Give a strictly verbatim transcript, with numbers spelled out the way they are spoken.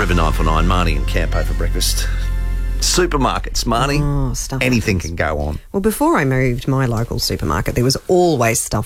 River nine four nine, Marnie and Campo for breakfast. Supermarkets, Marnie. Oh, stuff. Anything can go on. Well, before I moved my local supermarket, there was always stuff